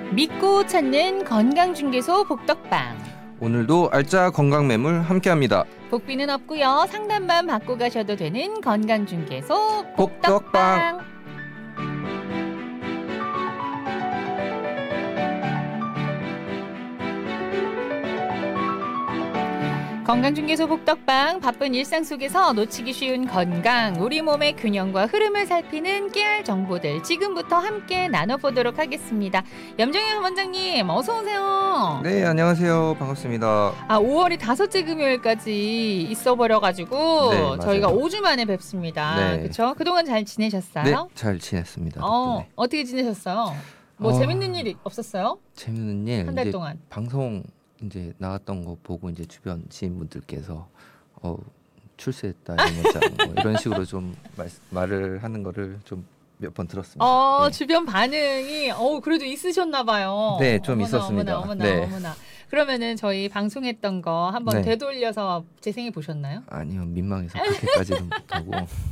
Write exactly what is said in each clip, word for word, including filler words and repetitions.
믿고 찾는 건강중개소 복덕방. 오늘도 알짜 건강매물 함께합니다. 복비는 없고요. 상담만 받고 가셔도 되는 건강중개소 복덕방. 복덕방. 건강중개소 복덕방. 바쁜 일상 속에서 놓치기 쉬운 건강, 우리 몸의 균형과 흐름을 살피는 깨알 정보들 지금부터 함께 나눠보도록 하겠습니다. 염정현 원장님 어서 오세요. 네, 안녕하세요. 반갑습니다. 아, 오월이 다섯째 금요일까지 있어버려가지고 네, 맞아요. 저희가 오 주 만에 뵙습니다. 네. 그렇죠? 그동안 잘 지내셨어요? 네, 잘 지냈습니다. 어, 덕분에. 어떻게 지내셨어요? 뭐 어, 재밌는 일 없었어요? 재밌는 일. 한 달 이제 동안. 방송 이제 나왔던 거 보고 이제 주변 지인분들께서 어, 출세했다 이런 문자 뭐 이런 식으로 좀 말, 말을 하는 거를 좀 몇 번 들었습니다. 어, 네. 주변 반응이 어 그래도 있으셨나 봐요. 네, 좀 어머나, 있었습니다. 어머나, 어머나, 네. 어머나. 그러면은 저희 방송했던 거 한번 네. 되돌려서 재생해 보셨나요? 아니요, 민망해서 그렇게까지는 못하고.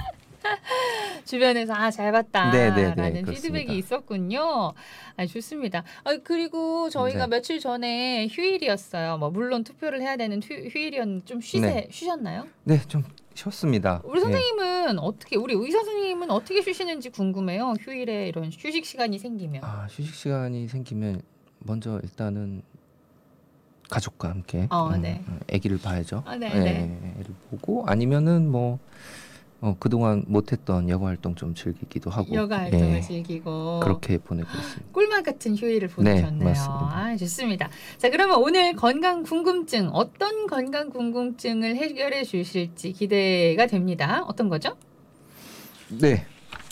주변에서 아, 잘 봤다라는 네, 네, 네, 그렇습니다. 피드백이 있었군요. 아, 좋습니다. 아, 그리고 저희가 네. 며칠 전에 휴일이었어요. 뭐 물론 투표를 해야 되는 휴, 휴일이었는데 좀 쉬세, 네. 쉬셨나요? 네, 좀 쉬었습니다. 우리 네. 선생님은 어떻게 우리 의사 선생님은 어떻게 쉬시는지 궁금해요. 휴일에 이런 휴식 시간이 생기면. 아, 휴식 시간이 생기면 먼저 일단은 가족과 함께 어, 음, 네. 아기를 봐야죠. 아, 네, 예, 네. 애를 보고 아니면은 뭐 어, 그동안 못했던 여가 활동 좀 즐기기도 하고 여가 활동을 예, 즐기고 그렇게 보내고 있습니다. 꿀맛 같은 휴일을 네, 보내셨네요. 맞습니다. 아, 좋습니다. 자, 그러면 오늘 건강 궁금증 어떤 건강 궁금증을 해결해 주실지 기대가 됩니다. 어떤 거죠? 네.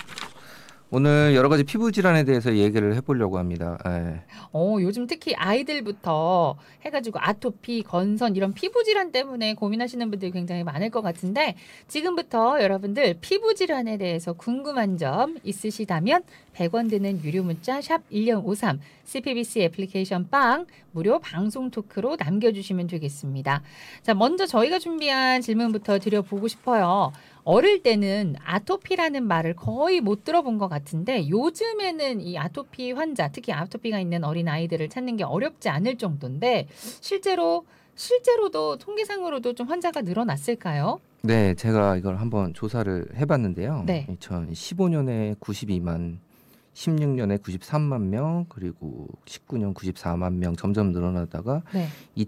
오늘 여러 가지 피부 질환에 대해서 얘기를 해보려고 합니다. 예. 어, 요즘 특히 아이들부터 해가지고 아토피, 건선 이런 피부 질환 때문에 고민하시는 분들이 굉장히 많을 것 같은데 지금부터 여러분들 피부 질환에 대해서 궁금한 점 있으시다면 백 원 드는 유료 문자 샵 일공오삼 씨피비씨 애플리케이션 빵 무료 방송 토크로 남겨주시면 되겠습니다. 자, 먼저 저희가 준비한 질문부터 드려보고 싶어요. 어릴 때는 아토피라는 말을 거의 못 들어본 것 같은데 요즘에는 이 아토피 환자, 특히 아토피가 있는 어린 아이들을 찾는 게 어렵지 않을 정도인데 실제로 실제로도 통계상으로도 좀 환자가 늘어났을까요? 네, 제가 이걸 한번 조사를 해봤는데요. 네. 이천십오 년에 구십이만, 십육 년에 구십삼만 명, 그리고 십구 년 구십사만 명 점점 늘어나다가 네.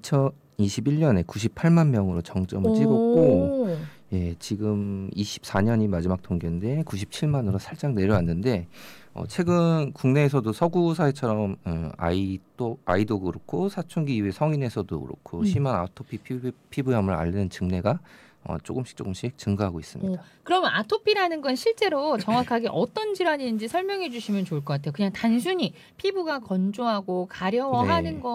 이천이십일 년에 구십팔만 명으로 정점을 찍었고 예, 지금 이십사 년이 마지막 통계인데 구십칠만으로 살짝 내려왔는데 어, 최근 국내에서도 서구 사회처럼 어, 아이도 아이도 그렇고 사춘기 이후의 성인에서도 그렇고 음. 심한 아토피 피부, 피부염을 앓는 증례가 어, 조금씩 조금씩 증가하고 있습니다. 어, 그러면 아토피라는 건 실제로 정확하게 어떤 질환인지 설명해 주시면 좋을 것 같아요. 그냥 단순히 피부가 건조하고 가려워하는 네.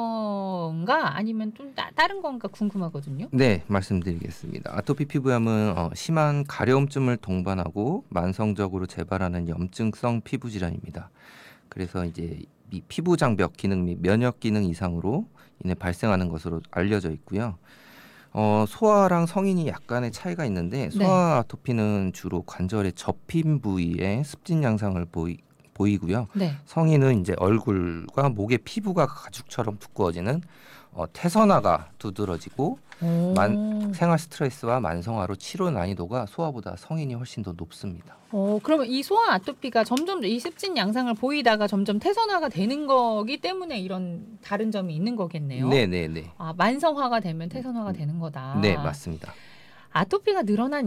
건가 아니면 좀 따, 다른 건가 궁금하거든요. 네, 말씀드리겠습니다. 아토피 피부염은 어, 심한 가려움증을 동반하고 만성적으로 재발하는 염증성 피부 질환입니다. 그래서 이제 이 피부 장벽 기능 및 면역 기능 이상으로 인해 발생하는 것으로 알려져 있고요. 어, 소아랑 성인이 약간의 차이가 있는데 소아 아토피는 주로 관절의 접힌 부위에 습진 양상을 보이, 보이고요. 네. 성인은 이제 얼굴과 목의 피부가 가죽처럼 두꺼워지는 어, 태선화가 두드러지고 만, 생활 스트레스와 만성화로 치료 난이도가 소아보다 성인이 훨씬 더 높습니다. 어, 그러면 이 소아 아토피가 점점 이 습진 양상을 보이다가 점점 태선화가 되는 거기 때문에 이런 다른 점이 있는 거겠네요. 네네네. 아, 만성화가 되면 태선화가 되는 거다. 네, 맞습니다. 아토피가 늘어난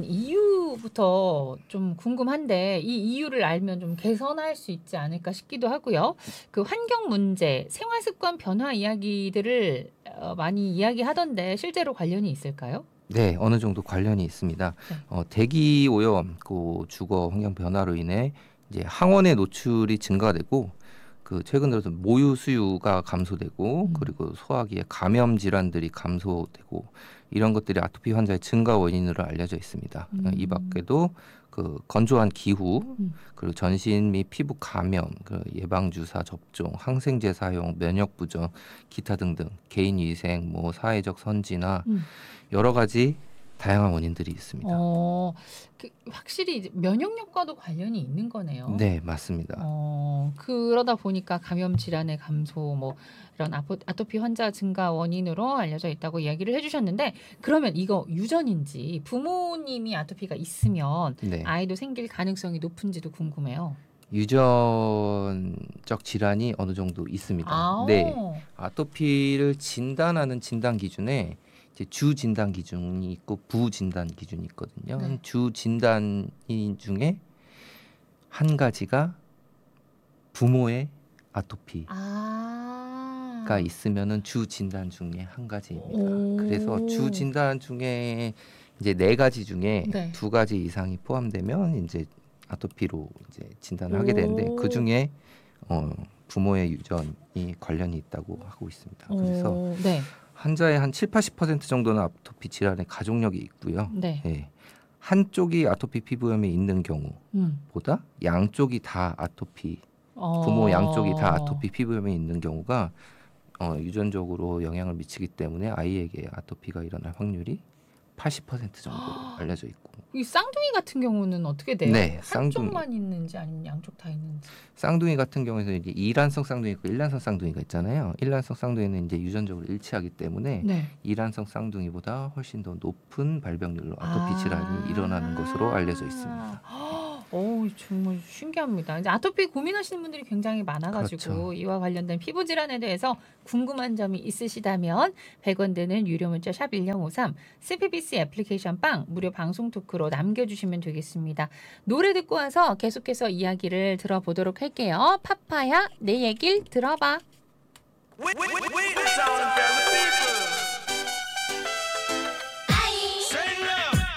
이유부터 좀 궁금한데 이 이유를 알면 좀 개선할 수 있지 않을까 싶기도 하고요. 그 환경 문제, 생활 습관 변화 이야기들을 어, 많이 이야기하던데 실제로 관련이 있을까요? 네, 어느 정도 관련이 있습니다. 네. 어, 대기 오염, 그 주거 환경 변화로 인해 이제 항원의 노출이 증가되고 그 최근 들어서 모유 수유가 감소되고 음. 그리고 소화기의 감염 질환들이 감소되고 이런 것들이 아토피 환자의 증가 원인으로 알려져 있습니다. 음. 이 밖에도 그 건조한 기후 음. 그리고 전신 및 피부 감염, 그 예방 주사 접종, 항생제 사용, 면역 부정, 기타 등등 개인 위생, 뭐 사회적 선진화 음. 여러 가지 다양한 원인들이 있습니다. 어, 그 확실히 이제 면역력과도 관련이 있는 거네요. 네, 맞습니다. 어, 그러다 보니까 감염 질환의 감소, 뭐 이런 아포, 아토피 환자 증가 원인으로 알려져 있다고 이야기를 해주셨는데, 그러면 이거 유전인지 부모님이 아토피가 있으면 네. 아이도 생길 가능성이 높은지도 궁금해요. 유전적 질환이 어느 정도 있습니다. 아, 네, 아토피를 진단하는 진단 기준에 이제 주 진단 기준이 있고 부 진단 기준이 있거든요. 네. 주 진단 중에 한 가지가 부모의 아토피가 아, 있으면은 주 진단 중에 한 가지입니다. 오. 그래서 주 진단 중에 이제 네 가지 중에 네. 두 가지 이상이 포함되면 이제 아토피로 이제 진단을 하게 되는데 오. 그 중에 어, 부모의 유전이 관련이 있다고 하고 있습니다. 그래서 오, 네, 환자의 한 칠, 팔십 퍼센트 정도는 아토피 질환의 가족력이 있고요. 네, 예. 한쪽이 아토피 피부염이 있는 경우보다 음. 양쪽이 다 아토피 어. 부모 양쪽이 다 아토피 피부염이 있는 경우가 어, 유전적으로 영향을 미치기 때문에 아이에게 아토피가 일어날 확률이 팔십 퍼센트 정도로 알려져 있고 이 쌍둥이 같은 경우는 어떻게 돼요? 네, 쌍둥이. 한쪽만 있는지 아니면 양쪽 다 있는지. 쌍둥이 같은 경우에는 이제 이란성 쌍둥이 있고 일란성 쌍둥이가 있잖아요. 일란성 쌍둥이는 이제 유전적으로 일치하기 때문에 네. 이란성 쌍둥이보다 훨씬 더 높은 발병률로 아토피 아. 질환이 일어나는 것으로 알려져 있습니다. 오, 정말 신기합니다. 이제 아토피 고민하시는 분들이 굉장히 많아가지고 그렇죠. 이와 관련된 피부 질환에 대해서 궁금한 점이 있으시다면 백 원 되는 유료 문자 샵 일공오삼 씨피비씨 애플리케이션 빵 무료 방송 토크로 남겨주시면 되겠습니다. 노래 듣고 와서 계속해서 이야기를 들어보도록 할게요. 파파야 내 얘길 들어봐. We, we, we, we,